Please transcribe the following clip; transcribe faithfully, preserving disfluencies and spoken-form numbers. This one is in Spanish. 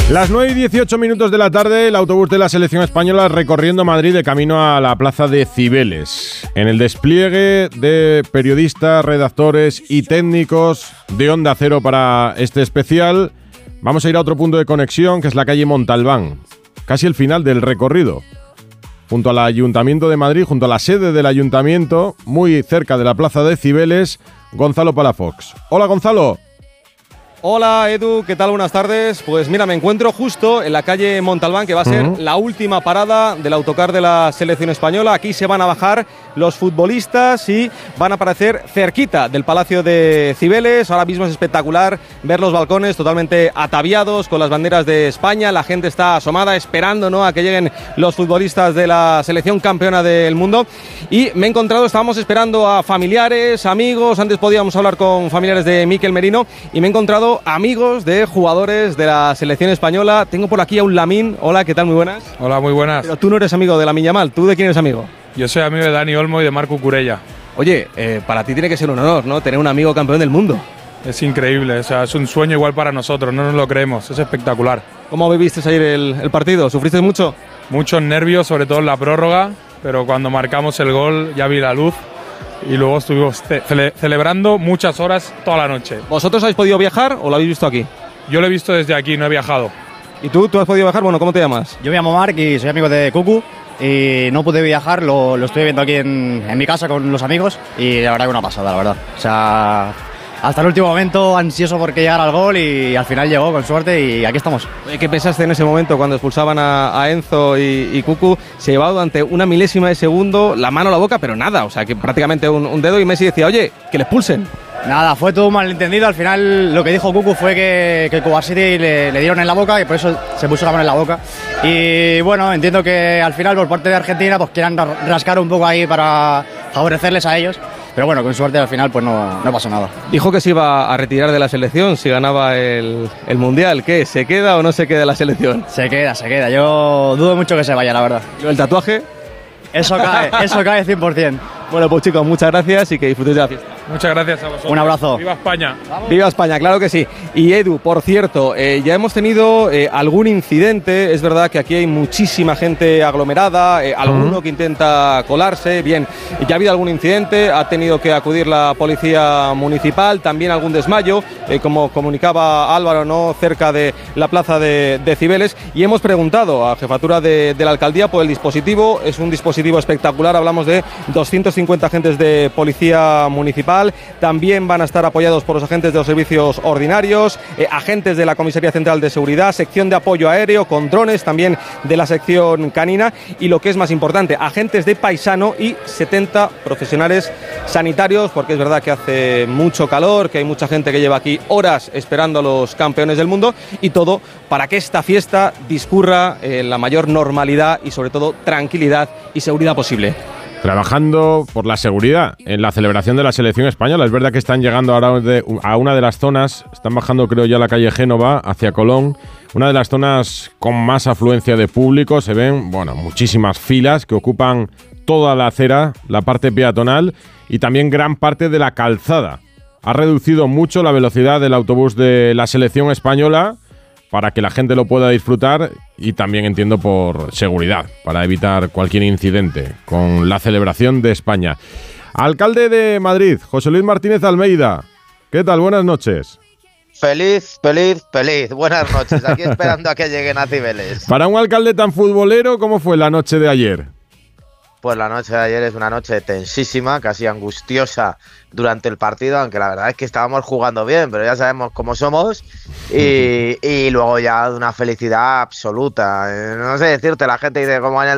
Las nueve y dieciocho minutos de la tarde, el autobús de la selección española recorriendo Madrid de camino a la plaza de Cibeles. En el despliegue de periodistas, redactores y técnicos de Onda Cero para este especial, vamos a ir a otro punto de conexión, que es la calle Montalbán, casi el final del recorrido. Junto al Ayuntamiento de Madrid, junto a la sede del Ayuntamiento, muy cerca de la plaza de Cibeles, Gonzalo Palafox. Hola, Gonzalo. Hola Edu, ¿qué tal? Buenas tardes. Pues mira, me encuentro justo en la calle Montalbán, que va a ser uh-huh. la última parada del autocar de la selección española. Aquí se van a bajar los futbolistas y van a aparecer cerquita del Palacio de Cibeles. Ahora mismo es espectacular ver los balcones totalmente ataviados con las banderas de España. La gente está asomada esperando, ¿no?, a que lleguen los futbolistas de la selección campeona del mundo. Y me he encontrado, estábamos esperando a familiares, amigos. Antes podíamos hablar con familiares de Mikel Merino y me he encontrado amigos de jugadores de la selección española. Tengo por aquí a un Lamine. Hola, ¿qué tal? Muy buenas. Hola, muy buenas. Pero tú no eres amigo de Lamine Yamal. ¿Tú de quién eres amigo? Yo soy amigo de Dani Olmo y de Marco Curella. Oye, eh, para ti tiene que ser un honor, ¿no?, tener un amigo campeón del mundo. Es increíble, o sea, es un sueño igual para nosotros, no nos lo creemos, es espectacular. ¿Cómo viviste ayer el, el partido? ¿Sufriste mucho? Muchos nervios, sobre todo en la prórroga, pero cuando marcamos el gol ya vi la luz. Y luego estuvimos ce- celebrando muchas horas toda la noche. ¿Vosotros habéis podido viajar o lo habéis visto aquí? Yo lo he visto desde aquí, no he viajado. ¿Y tú? ¿Tú has podido viajar? Bueno, ¿cómo te llamas? Yo me llamo Marc y soy amigo de Cucu y no pude viajar, lo, lo estoy viendo aquí en, en mi casa con los amigos y la verdad que una pasada, la verdad. O sea, hasta el último momento ansioso por que llegara el gol y al final llegó con suerte y aquí estamos. ¿Qué pensaste en ese momento cuando expulsaban a, a Enzo y, y Cucu? Se llevaba durante una milésima de segundo la mano a la boca, pero nada, o sea, que prácticamente un, un dedo, y Messi decía, oye, que le expulsen. Nada, fue todo un malentendido. Al final lo que dijo Cucu fue que, que Cuba City le, le dieron en la boca y por eso se puso la mano en la boca. Y bueno, entiendo que al final por parte de Argentina pues quieran rascar un poco ahí para favorecerles a ellos. Pero bueno, con suerte al final pues no, no pasó nada. Dijo que se iba a retirar de la selección si ganaba el, el Mundial. ¿Qué? ¿Se queda o no se queda la selección? Se queda, se queda. Yo dudo mucho que se vaya, la verdad. ¿El tatuaje? Eso cae, eso cae cien por ciento. Bueno, pues chicos, muchas gracias y que disfrutéis de la fiesta. Muchas gracias a vosotros. Un abrazo. ¡Viva España! ¡Vamos! ¡Viva España! Claro que sí. Y Edu, por cierto, eh, ya hemos tenido eh, algún incidente. Es verdad que aquí hay muchísima gente aglomerada, eh, alguno uh-huh. que intenta colarse. Bien, ya ha habido algún incidente, ha tenido que acudir la policía municipal, también algún desmayo, eh, como comunicaba Álvaro, ¿no?, cerca de la plaza de, de Cibeles. Y hemos preguntado a jefatura de, de la alcaldía por el dispositivo. Es un dispositivo espectacular, hablamos de doscientos cincuenta agentes de policía municipal. También van a estar apoyados por los agentes de los servicios ordinarios, eh, agentes de la Comisaría Central de Seguridad, sección de apoyo aéreo, con drones también de la sección canina y, lo que es más importante, agentes de paisano y setenta profesionales sanitarios, porque es verdad que hace mucho calor, que hay mucha gente que lleva aquí horas esperando a los campeones del mundo, y todo para que esta fiesta discurra en la mayor normalidad y sobre todo tranquilidad y seguridad posible. Trabajando por la seguridad en la celebración de la selección española. Es verdad que están llegando ahora de, a una de las zonas, están bajando creo ya la calle Génova hacia Colón, una de las zonas con más afluencia de público. Se ven, bueno, muchísimas filas que ocupan toda la acera, la parte peatonal y también gran parte de la calzada. Ha reducido mucho la velocidad del autobús de la selección española para que la gente lo pueda disfrutar y también, entiendo, por seguridad, para evitar cualquier incidente con la celebración de España. Alcalde de Madrid, José Luis Martínez Almeida, ¿qué tal? Buenas noches. Feliz, feliz, feliz. Buenas noches, aquí esperando a que lleguen a Cibeles. Para un alcalde tan futbolero, ¿cómo fue la noche de ayer? Pues la noche de ayer es una noche tensísima, casi angustiosa durante el partido, aunque la verdad es que estábamos jugando bien, pero ya sabemos cómo somos, y, y luego ya de una felicidad absoluta. No sé decirte, la gente dice, como en el